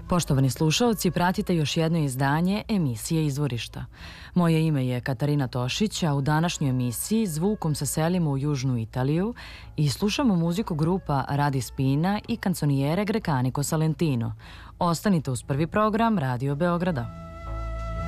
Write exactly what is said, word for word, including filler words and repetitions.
Poštovani slušalci, pratite još jedno izdanje emisije Izvorišta. Moje ime je Katarina Tošić, a u današnjoj emisiji zvukom se selimo u južnu Italiju i slušamo muziku grupa Radi Spina i kanconijere Grecanico Salentino. Ostanite uz prvi program Radio Beograda.